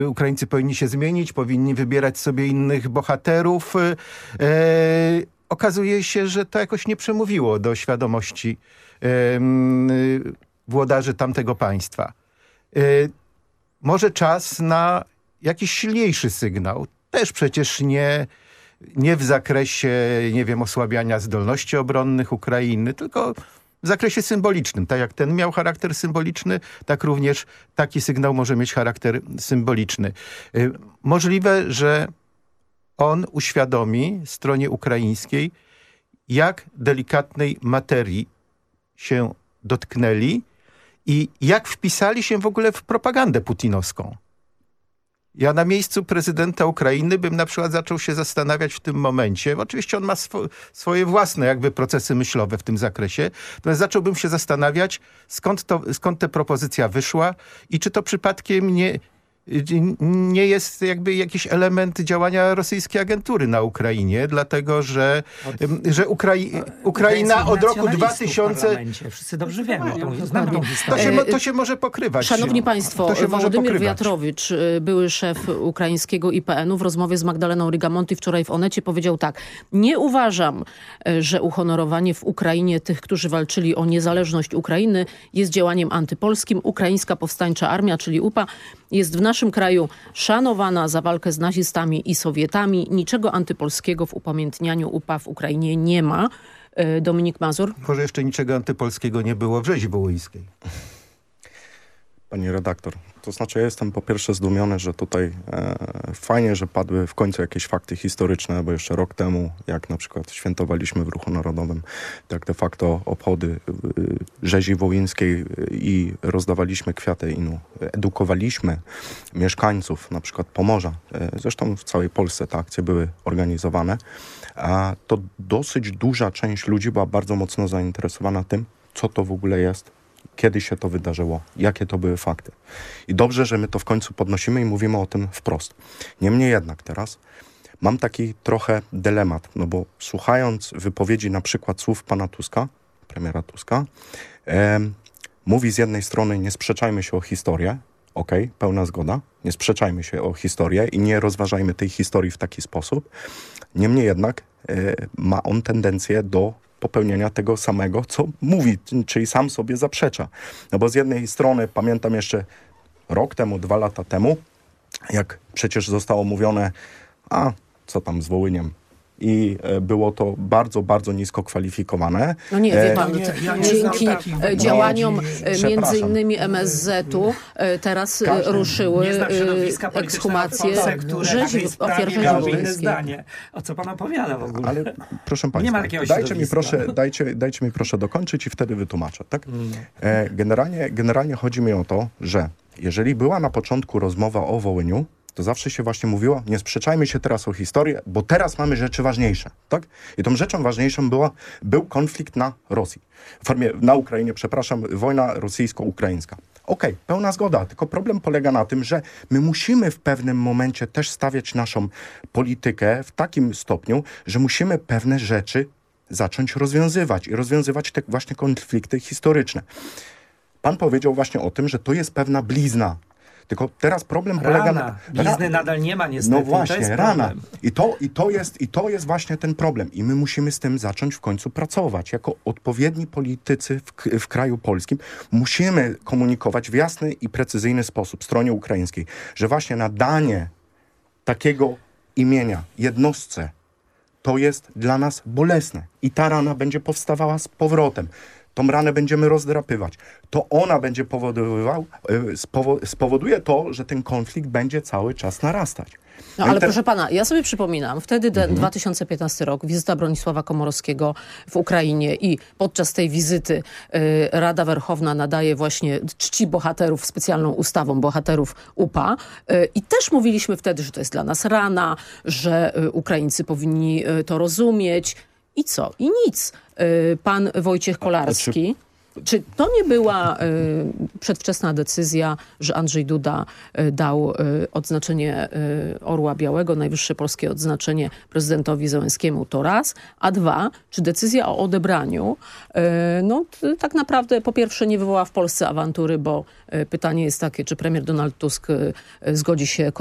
Ukraińcy powinni się zmienić, powinni wybierać sobie innych bohaterów. Okazuje się, że to jakoś nie przemówiło do świadomości włodarzy tamtego państwa. Może czas na jakiś silniejszy sygnał. Też przecież nie w zakresie, nie wiem, osłabiania zdolności obronnych Ukrainy, tylko w zakresie symbolicznym. Tak jak ten miał charakter symboliczny, tak również taki sygnał może mieć charakter symboliczny. Możliwe, że on uświadomi stronie ukraińskiej, jak delikatnej materii się dotknęli i jak wpisali się w ogóle w propagandę putinowską. Ja na miejscu prezydenta Ukrainy bym na przykład zaczął się zastanawiać w tym momencie, oczywiście on ma swoje własne jakby procesy myślowe w tym zakresie, natomiast zacząłbym się zastanawiać, skąd ta propozycja wyszła i czy to przypadkiem nie jest jakby jakiś element działania rosyjskiej agentury na Ukrainie, dlatego że Ukraina od roku 2000... Wszyscy dobrze wiemy, znamy tą historię. To się może pokrywać. Szanowni Państwo, Wołodymyr Wiatrowicz, były szef ukraińskiego IPN-u, w rozmowie z Magdaleną Rigamonti wczoraj w Onecie powiedział tak: nie uważam, że uhonorowanie w Ukrainie tych, którzy walczyli o niezależność Ukrainy, jest działaniem antypolskim. Ukraińska Powstańcza Armia, czyli UPA, jest w naszym kraju szanowana za walkę z nazistami i Sowietami. Niczego antypolskiego w upamiętnianiu UPA w Ukrainie nie ma. Dominik Mazur. Może jeszcze niczego antypolskiego nie było w rzezi wołyńskiej. Pani redaktor, to znaczy ja jestem po pierwsze zdumiony, że tutaj fajnie, że padły w końcu jakieś fakty historyczne, bo jeszcze rok temu, jak na przykład świętowaliśmy w Ruchu Narodowym, tak de facto obchody rzezi wołyńskiej i rozdawaliśmy kwiaty i edukowaliśmy mieszkańców, na przykład Pomorza, zresztą w całej Polsce te akcje były organizowane, a to dosyć duża część ludzi była bardzo mocno zainteresowana tym, co to w ogóle jest, kiedy się to wydarzyło, jakie to były fakty. I dobrze, że my to w końcu podnosimy i mówimy o tym wprost. Niemniej jednak teraz mam taki trochę dylemat, no bo słuchając wypowiedzi na przykład słów pana Tuska, premiera Tuska, mówi z jednej strony nie sprzeczajmy się o historię, okej, pełna zgoda, nie sprzeczajmy się o historię i nie rozważajmy tej historii w taki sposób. Niemniej jednak ma on tendencję do popełnienia tego samego, co mówi, czyli sam sobie zaprzecza. No bo z jednej strony pamiętam jeszcze rok temu, 2 lata temu, jak przecież zostało mówione, co tam z Wołyniem. I było to bardzo, bardzo nisko kwalifikowane. No nie, wie pan, dzięki działaniom między innymi MSZ-u teraz ruszyły ekshumacje rzezi, ofiar rzezi wołyńskiej. O co pan opowiada w ogóle? Ale proszę państwa, nie ma takiego dajcie mi proszę dokończyć i wtedy wytłumaczę. Tak? Generalnie chodzi mi o to, że jeżeli była na początku rozmowa o Wołyniu, to zawsze się właśnie mówiło, nie sprzeczajmy się teraz o historię, bo teraz mamy rzeczy ważniejsze, tak? I tą rzeczą ważniejszą był konflikt na Ukrainie, wojna rosyjsko-ukraińska. Okej, pełna zgoda, tylko problem polega na tym, że my musimy w pewnym momencie też stawiać naszą politykę w takim stopniu, że musimy pewne rzeczy zacząć rozwiązywać i rozwiązywać te właśnie konflikty historyczne. Pan powiedział właśnie o tym, że to jest pewna blizna. Tylko teraz problem polega na... Blizny nadal nie ma niestety. No właśnie, to jest rana. I to jest właśnie ten problem. I my musimy z tym zacząć w końcu pracować. Jako odpowiedni politycy w kraju polskim musimy komunikować w jasny i precyzyjny sposób stronie ukraińskiej, że właśnie nadanie takiego imienia jednostce to jest dla nas bolesne. I ta rana będzie powstawała z powrotem. Tą ranę będziemy rozdrapywać. To ona będzie spowoduje to, że ten konflikt będzie cały czas narastać. No ale proszę pana, ja sobie przypominam, wtedy 2015 rok, wizyta Bronisława Komorowskiego w Ukrainie i podczas tej wizyty Rada Werchowna nadaje właśnie czci bohaterów specjalną ustawą bohaterów UPA i też mówiliśmy wtedy, że to jest dla nas rana, że Ukraińcy powinni to rozumieć. I co? I nic. Pan Wojciech Kolarski Czy to nie była przedwczesna decyzja, że Andrzej Duda dał odznaczenie Orła Białego, najwyższe polskie odznaczenie prezydentowi Zełenskiemu, to raz, a dwa, czy decyzja o odebraniu tak naprawdę po pierwsze nie wywoła w Polsce awantury, bo pytanie jest takie, czy premier Donald Tusk zgodzi się